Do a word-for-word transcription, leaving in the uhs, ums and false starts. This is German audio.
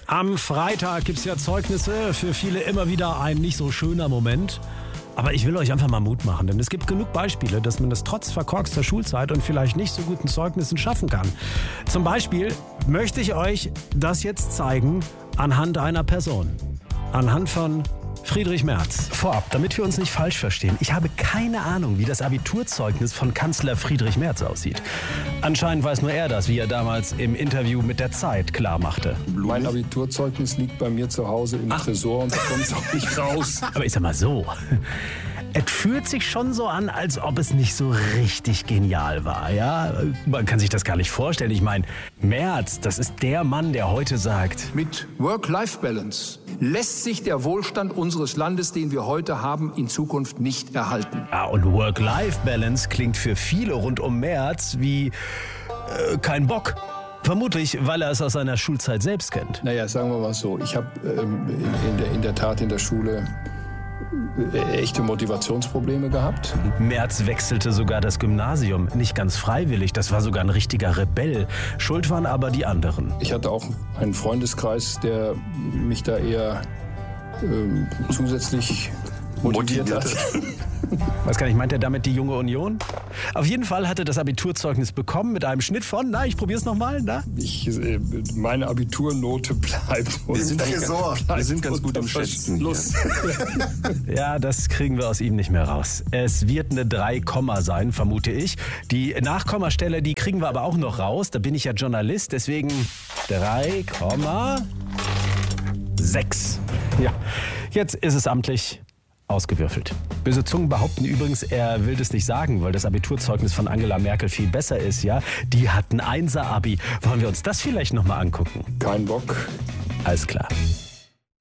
Am Freitag gibt es ja Zeugnisse, für viele immer wieder ein nicht so schöner Moment. Aber ich will euch einfach mal Mut machen, denn es gibt genug Beispiele, dass man das trotz verkorkster Schulzeit und vielleicht nicht so guten Zeugnissen schaffen kann. Zum Beispiel möchte ich euch das jetzt zeigen anhand einer Person. Anhand von Friedrich Merz. Vorab, damit wir uns nicht falsch verstehen, ich habe keine Ahnung, wie das Abiturzeugnis von Kanzler Friedrich Merz aussieht. Anscheinend weiß nur er das, wie er damals im Interview mit der Zeit klar machte. Mein Abiturzeugnis liegt bei mir zu Hause im Ach. Tresor und da kommt es auch nicht raus. Aber ich sag mal so, es fühlt sich schon so an, als ob es nicht so richtig genial war, ja? Man kann sich das gar nicht vorstellen. Ich meine, Merz, das ist der Mann, der heute sagt: Mit Work-Life-Balance lässt sich der Wohlstand unseres Landes, den wir heute haben, in Zukunft nicht erhalten. Ja, und Work-Life-Balance klingt für viele rund um Merz wie äh, kein Bock. Vermutlich, weil er es aus seiner Schulzeit selbst kennt. Naja, sagen wir mal so, ich habe ähm, in, in, der, in der Tat in der Schule echte Motivationsprobleme gehabt. Merz wechselte sogar das Gymnasium, nicht ganz freiwillig, das war sogar ein richtiger Rebell. Schuld waren aber die anderen. Ich hatte auch einen Freundeskreis, der mich da eher ähm, zusätzlich motiviert hat. Was kann ich, meint er damit die Junge Union? Auf jeden Fall hatte das Abiturzeugnis bekommen mit einem Schnitt von, na, ich probier's nochmal, na? Ich, äh, meine Abiturnote bleibt. Wir sind Tresor. Wir sind ganz gut im Schätzen. Ja, das kriegen wir aus ihm nicht mehr raus. Es wird eine drei Komma sein, vermute ich. Die Nachkommastelle, die kriegen wir aber auch noch raus. Da bin ich ja Journalist, deswegen drei Komma sechs. Ja, jetzt ist es amtlich ausgewürfelt. Böse Zungen behaupten übrigens, er will das nicht sagen, weil das Abiturzeugnis von Angela Merkel viel besser ist, ja? Die hat ein Einser-Abi. Wollen wir uns das vielleicht nochmal angucken? Kein Bock. Alles klar.